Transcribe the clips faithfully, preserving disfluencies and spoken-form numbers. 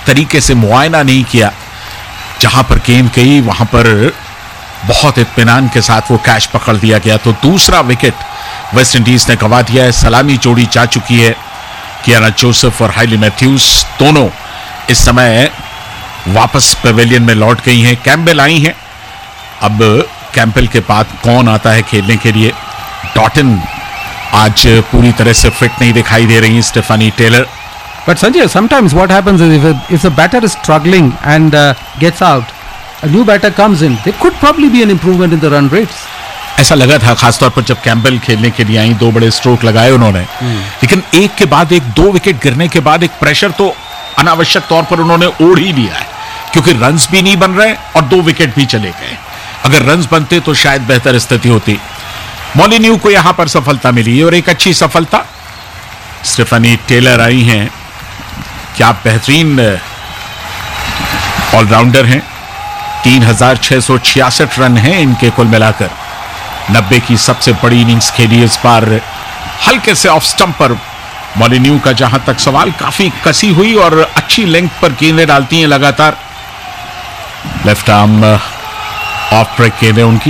तरीके से मुआयना नहीं किया, जहां पर गेंद गई वहां पर बहुत इत्मीनान के साथ वो कैच पकड़ दिया गया। तो दूसरा विकेट वेस्ट इंडीज ने गंवा दिया है। सलामी जोड़ी जा चुकी है, कियाना जोसेफ और हाइली मैथ्यूज दोनों इस समय वापस पवेलियन में लौट गई हैं। कैम्बेल आई हैं। अब कैम्बेल के बाद कौन आता है खेलने के लिए? डॉटन आज पूरी तरह से फिट नहीं दिखाई दे रही, Stefani Taylor. But Sanjay, sometimes what happens is if a, if the batter is struggling and uh, gets out, a new batter comes in, there could probably be an improvement in the run rates. ऐसा लगा था खासतौर पर जब Campbell खेलने के लिए आई, दो बड़े स्ट्रोक लगाए उन्होंने, लेकिन एक के बाद एक दो विकेट गिरने के बाद एक प्रेशर तो अनावश्यक तौर पर उन्होंने ओढ़ ही लिया है, क्योंकि रन्स भी नहीं बन रहे और दो विकेट भी चले गए। अगर रन्स बनते तो शायद बेहतर स्थिति होती। मॉलिन्यू को यहां पर सफलता मिली और एक अच्छी सफलता। स्टेफानी टेलर आई हैं, क्या बेहतरीन ऑलराउंडर हैं। तीन हजार छह सौ छियासठ रन हैं इनके कुल मिलाकर। नब्बे की सबसे बड़ी इनिंग्स खेली इस बार। हल्के से ऑफ स्टंप पर मॉलिन्यू का जहां तक सवाल, काफी कसी हुई और अच्छी लेंथ पर गेंदें डालती हैं लगातार। लेफ्ट आर्म ऑफ ब्रेक गेंदें उनकी,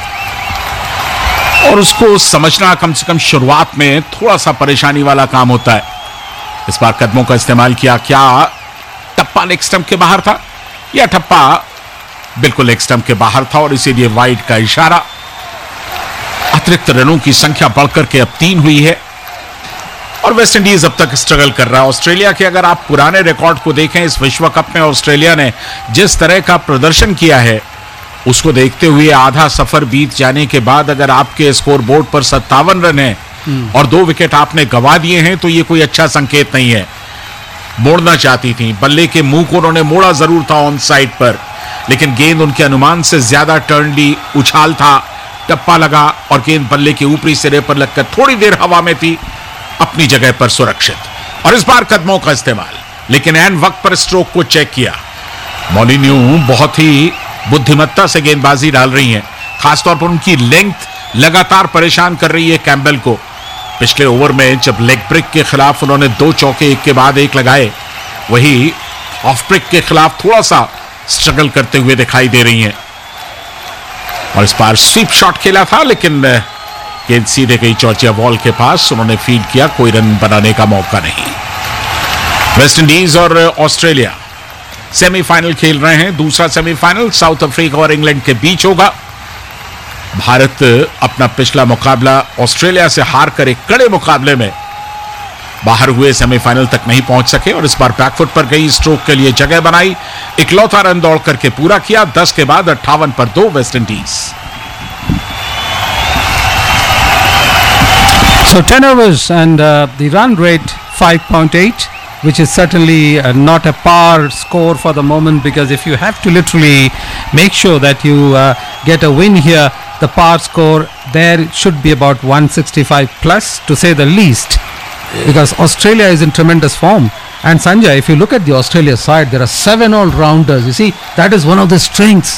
और उसको समझना कम से कम शुरुआत में थोड़ा सा परेशानी वाला काम होता है। इस बार कदमों का इस्तेमाल किया। क्या टप्पा लेग स्टंप के बाहर था? या टप्पा बिल्कुल लेग स्टंप के बाहर था और इसीलिए वाइड का इशारा। अतिरिक्त रनों की संख्या बढ़कर के अब तीन हुई है और वेस्ट इंडीज अब तक स्ट्रगल कर रहा है। ऑस्ट्रेलिया के अगर आप पुराने रिकॉर्ड को देखें, इस विश्व कप में ऑस्ट्रेलिया ने जिस तरह का प्रदर्शन किया है, उसको देखते हुए आधा सफर बीत जाने के बाद अगर आपके स्कोर बोर्ड पर सत्तावन रन है और दो विकेट आपने गंवा दिए हैं, तो ये कोई अच्छा संकेत नहीं है। मोड़ना चाहती थी, बल्ले के मुंह को उन्होंने मोड़ा जरूर था ऑन साइड पर, लेकिन गेंद उनके अनुमान से ज्यादा टर्न ली, उछाल था, टप्पा लगा और गेंद बल्ले के ऊपरी सिरे पर लगकर थोड़ी देर हवा में थी, अपनी जगह पर सुरक्षित। और इस बार कदमों का इस्तेमाल, लेकिन एन वक्त पर स्ट्रोक को चेक किया। मॉलिन्यू बहुत ही बुद्धिमत्ता से गेंदबाजी डाल रही हैं, खासतौर पर उनकी लेंथ लगातार परेशान कर रही है कैम्बेल को। पिछले ओवर में जब लेग ब्रेक के खिलाफ उन्होंने दो चौके एक के बाद एक लगाए, वही ऑफ ब्रेक के खिलाफ थोड़ा सा स्ट्रगल करते हुए दिखाई दे रही हैं। और इस बार स्वीप शॉट खेला था, लेकिन गेंद सीधे गई जॉर्जिया वॉल के पास, उन्होंने फील्ड किया, कोई रन बनाने का मौका नहीं। वेस्ट इंडीज और ऑस्ट्रेलिया सेमीफाइनल खेल रहे हैं। दूसरा सेमीफाइनल साउथ अफ्रीका और इंग्लैंड के बीच होगा। भारत अपना पिछला मुकाबला ऑस्ट्रेलिया से हार कर एक कड़े मुकाबले में बाहर हुए सेमीफाइनल तक नहीं पहुंच सके और इस बार बैकफुट पर गई, स्ट्रोक के लिए जगह बनाई, इकलौता रन दौड़ करके पूरा किया। दस के बाद अट्ठावन पर दो West Indies. So ten overs and uh, the run rate five point eight, which is certainly uh, not a par score for the moment, because if you have to literally make sure that you uh, get a win here, the par score there should be about one sixty-five plus, to say the least, because Australia is in tremendous form. And Sanjay, if you look at the Australia side, there are seven all-rounders. You see, that is one of the strengths.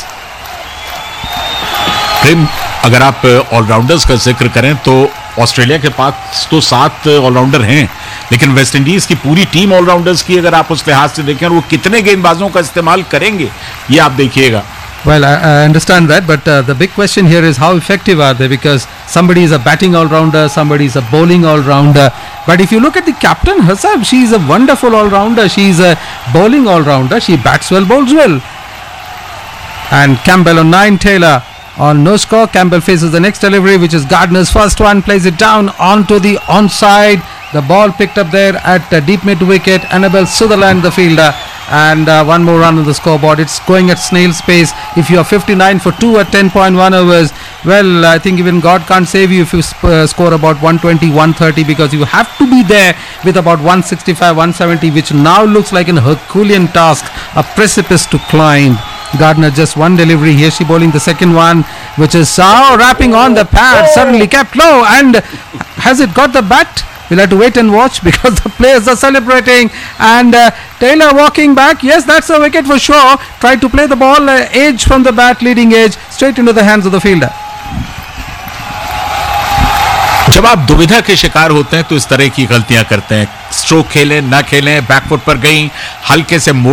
प्रेम, अगर आप allrounders का जिक्र करें तो Australia के पास तो सात allrounder हैं, लेकिन वेस्ट इंडीज की पूरी टीम ऑलराउंडर्स की अगर आप उस लिहाज से देखें, और वो कितने गेंदबाजों का इस्तेमाल करेंगे ये आप देखिएगा। Well, I, I understand that, but uh, the big question here is how effective are they, because somebody is a batting all-rounder, somebody is a bowling all-rounder. But if you look at the captain herself, she is a wonderful all-rounder. She is a bowling all-rounder. She bats well, bowls well. And Campbell on nine, Taylor on no score. Campbell faces the next delivery, which is Gardner's first one, plays it down onto the onside. The ball picked up there at the deep mid wicket. Annabelle Sutherland, the fielder, and uh, one more run on the scoreboard. It's going at snail's pace. If you are fifty-nine for two at ten point one overs, well, I think even God can't save you if you sp- uh, score about one twenty, one thirty, because you have to be there with about one sixty-five, one seventy, which now looks like an Herculean task, a precipice to climb. Gardner just one delivery here. She bowling the second one, which is oh, wrapping on the pad, suddenly kept low, and has it got the bat? We'll have to wait and watch, because the players are celebrating. And uh, Taylor walking back. Yes, that's a wicket for sure. Tried to play the ball uh, edge from the bat, leading edge, straight into the hands of the fielder. जब आप दुविधा के शिकार होते हैं तो इस तरह की गलतियां करते हैं। स्ट्रोक खेलें ना खेलें, बैकफुट पर गई, हल्के से